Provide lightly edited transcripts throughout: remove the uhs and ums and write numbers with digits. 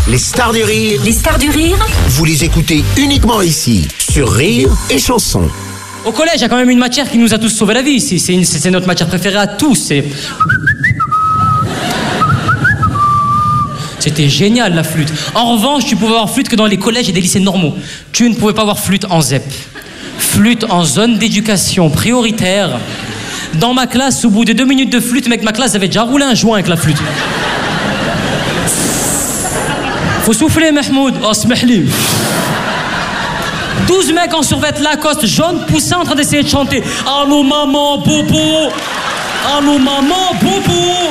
Les stars du rire. Les stars du rire. Vous les écoutez uniquement ici, sur Rire et Chanson. Au collège, il y a quand même une matière qui nous a tous sauvé la vie ici. C'est notre matière préférée à tous. C'était génial, la flûte. En revanche, tu pouvais avoir flûte que dans les collèges et des lycées normaux. Tu ne pouvais pas avoir flûte en ZEP. Flûte en zone d'éducation prioritaire. Dans ma classe, au bout de 2 minutes de flûte, mec, ma classe avait déjà roulé un joint avec la flûte. Faut souffler, Mahmoud. Oh, smahli. 12 mecs en survêt Lacoste jaune poussés en train d'essayer de chanter. Allô maman, bobo. Allô maman, bobo.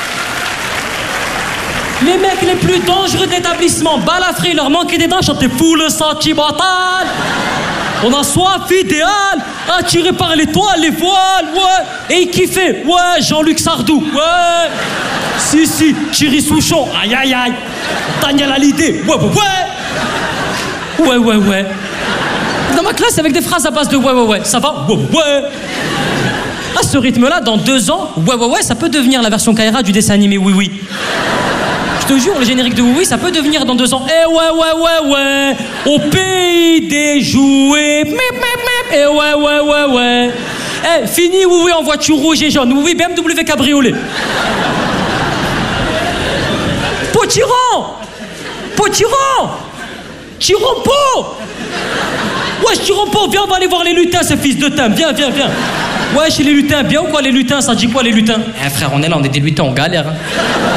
Les mecs les plus dangereux de l'établissement, balafrés, leur manquait des dents, chantaient fou le senti batal. On a soif idéal, attiré par l'étoile, les voiles, ouais. Et ils kiffaient, ouais, Jean-Luc Sardou, ouais. Si, Thierry Souchon, aïe aïe aïe. Daniel Hallyday, ouais. Dans ma classe, avec des phrases à base de ouais, ça va, ouais. À ce rythme-là, dans 2 ans, ouais, ça peut devenir la version Kaira du dessin animé Oui. Je te jure, le générique de Oui, ça peut devenir dans 2 ans. Eh ouais, au pays des jouets. Eh ouais. Eh, fini Oui en voiture rouge et jaune. Oui, BMW cabriolet. Potiron Tirompo. Ouais, Tirompo, viens, on va aller voir les lutins, ce fils de thym. Viens. Ouais, chez les lutins, bien ou quoi les lutins? Ça dit quoi les lutins? Eh frère, on est là, on est des lutins, on galère. Hein.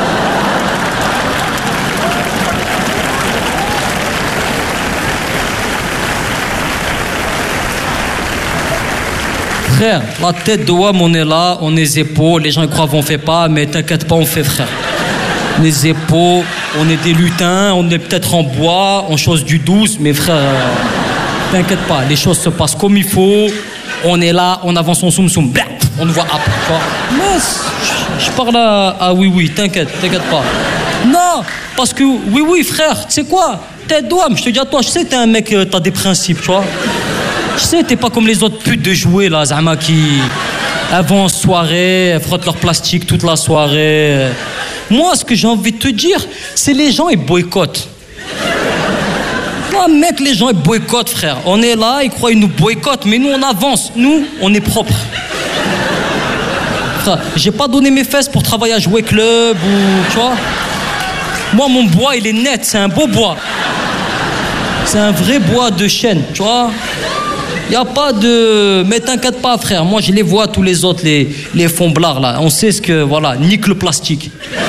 Frère, la tête de WAM, on est là, on est zépo, les gens ils croient qu'on fait pas, mais t'inquiète pas, on fait frère. On est zépo, on est des lutins, on est peut-être en bois, on chose du douce, mais frère, t'inquiète pas, les choses se passent comme il faut, on est là, on avance son soum, on nous voit après, tu vois. Mais je parle à Oui, t'inquiète pas. Non, parce que Oui, frère, tu sais quoi, tête de WAM, je te dis à toi, je sais que t'es un mec, t'as des principes, tu vois. Je sais, t'es pas comme les autres putes de jouets, là, Zama, qui... Elles vont en soirée, elles frottent leur plastique toute la soirée. Moi, ce que j'ai envie de te dire, c'est les gens, ils boycottent. Moi, mec, les gens, ils boycottent, frère. On est là, ils croient qu'ils nous boycottent, mais nous, on avance. Nous, on est propre. Frère, j'ai pas donné mes fesses pour travailler à Jouet Club ou... Tu vois. Moi, mon bois, il est net, c'est un beau bois. C'est un vrai bois de chêne, tu vois. Y a pas de... Mais t'inquiète pas, frère. Moi, je les vois, tous les autres, les fonds blards, là. On sait ce que... Voilà, nique le plastique.